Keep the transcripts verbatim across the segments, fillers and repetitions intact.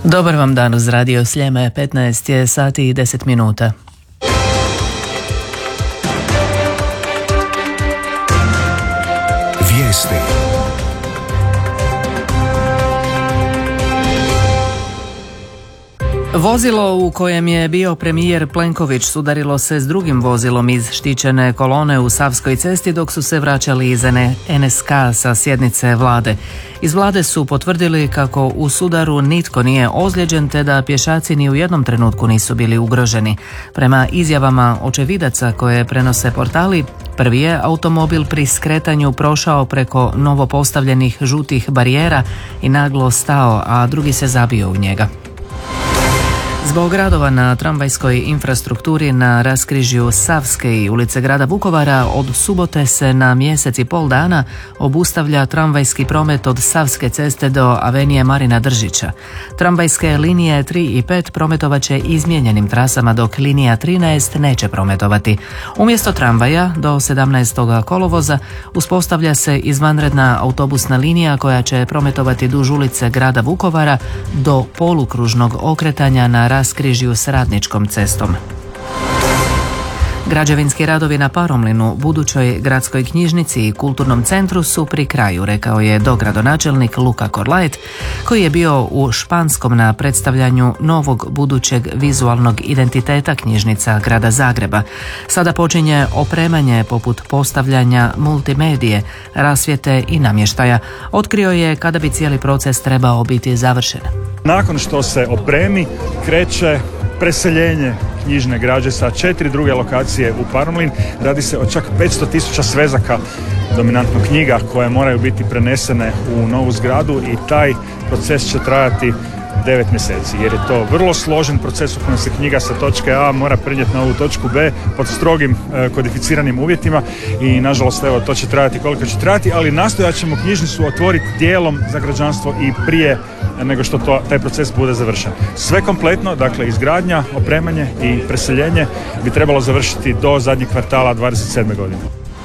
Dobar vam dan uz Radio Sljeme, petnaest je sati i deset minuta. Vijesti. Vozilo u kojem je bio premijer Plenković sudarilo se s drugim vozilom iz štićene kolone u Savskoj cesti dok su se vraćali iz en es ka sa sjednice vlade. Iz vlade su potvrdili kako u sudaru nitko nije ozlijeđen te da pješaci ni u jednom trenutku nisu bili ugroženi. Prema izjavama očevidaca koje prenose portali, prvi je automobil pri skretanju prošao preko novopostavljenih žutih barijera i naglo stao, a drugi se zabio u njega. Zbog radova na tramvajskoj infrastrukturi na raskrižju Savske i ulice grada Vukovara od subote se na mjesec i pol dana obustavlja tramvajski promet od Savske ceste do avenije Marina Držića. Tramvajske linije tri i pet prometovat će izmijenjenim trasama dok linija trinaest neće prometovati. Umjesto tramvaja do sedamnaestog kolovoza uspostavlja se izvanredna autobusna linija koja će prometovati duž ulice grada Vukovara do polukružnog okretanja na raskrižju s Radničkom cestom. Građevinski radovi na Paromlinu, budućoj gradskoj knjižnici i kulturnom centru su pri kraju, rekao je dogradonačelnik Luka Korlajt, koji je bio u Španskom na predstavljanju novog budućeg vizualnog identiteta knjižnica grada Zagreba. Sada počinje opremanje poput postavljanja multimedije, rasvjete i namještaja. Otkrio je kada bi cijeli proces trebao biti završen. Nakon što se opremi, kreće preseljenje knjižne građe sa četiri druge lokacije u Paromlin. Radi se o čak petsto tisuća svezaka, dominantno knjiga, koje moraju biti prenesene u novu zgradu i taj proces će trajati devet mjeseci, jer je to vrlo složen proces u kojem se knjiga sa točke A mora prenijeti na ovu točku B pod strogim e, kodificiranim uvjetima i nažalost evo to će trajati koliko će trajati, ali nastojat ćemo knjižnicu otvoriti dijelom za građanstvo i prije nego što to, taj proces bude završen. Sve kompletno, dakle izgradnja, opremanje i preseljenje bi trebalo završiti do zadnjeg kvartala dvadeset sedme godine.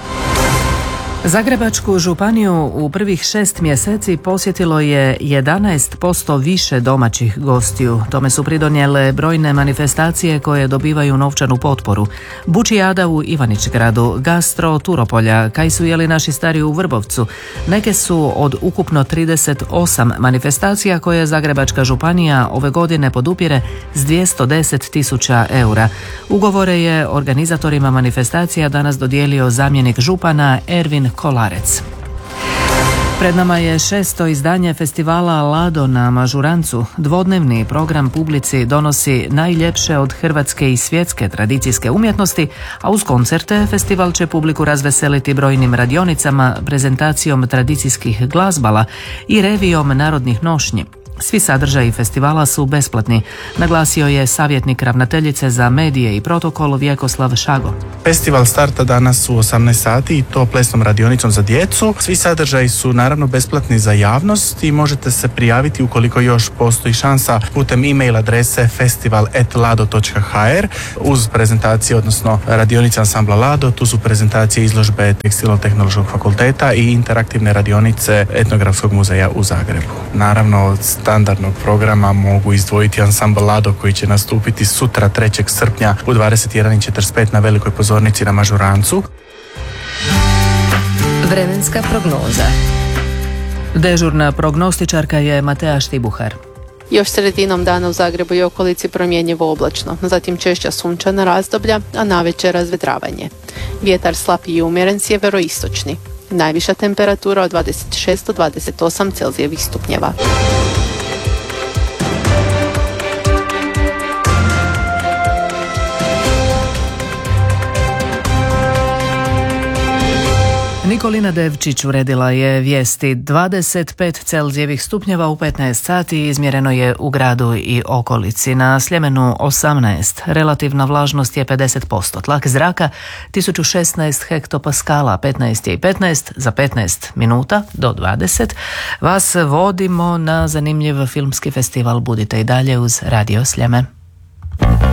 Zagrebačku županiju u prvih šest mjeseci posjetilo je jedanaest posto više domaćih gostiju. Tome su pridonijele brojne manifestacije koje dobivaju novčanu potporu. Bučijada u Ivanić-gradu, Gastro Turopolja, kaj su jeli naši stari u Vrbovcu. Neke su od ukupno trideset osam manifestacija koje Zagrebačka županija ove godine podupire s dvjesto deset tisuća eura. Ugovore je organizatorima manifestacija danas dodijelio zamjenik župana Ervin Kolarec. Pred nama je šesto izdanje festivala Lado na Mažurancu. Dvodnevni program publici donosi najljepše od hrvatske i svjetske tradicijske umjetnosti, a uz koncerte festival će publiku razveseliti brojnim radionicama, prezentacijom tradicijskih glazbala i revijom narodnih nošnji. Svi sadržaji festivala su besplatni, naglasio je savjetnik ravnateljice za medije i protokol Vjekoslav Šago. Festival starta danas u osamnaest sati i to plesnom radionicom za djecu. Svi sadržaji su naravno besplatni za javnost i možete se prijaviti ukoliko još postoji šansa putem e-mail adrese festival at lado dot h r uz prezentacije, odnosno radionice ansambla Lado. Tu su prezentacije izložbe Tekstilno-tehnološkog fakulteta i interaktivne radionice Etnografskog muzeja u Zagrebu. Naravno, od standardnog programa mogu izdvojiti ansambl Lado koji će nastupiti sutra trećeg srpnja u dvadeset jedan i četrdeset pet na velikoj pozornici na Mažurancu. Vremenska prognoza. Dežurna prognostičarka je Matea Štibuhar. Još sredinom dana u Zagrebu i okolici promjenjivo oblačno, zatim češća sunčana razdoblja, a navečer razvedravanje. Vjetar slab i umjeren sjeveroistočni. Najviša temperatura od dvadeset šest do dvadeset osam Celzijevih stupnjeva. Nikolina Devčić uredila je vijesti. Dvadeset pet Celzijevih stupnjeva u petnaest sati izmjereno je u gradu i okolici. Na Sljemenu osamnaest, relativna vlažnost je pedeset posto, tlak zraka tisuću šesnaest hektopaskala, petnaest je i petnaest, za petnaest minuta do dvadeset. Vas vodimo na zanimljiv filmski festival, budite i dalje uz Radio Sljeme.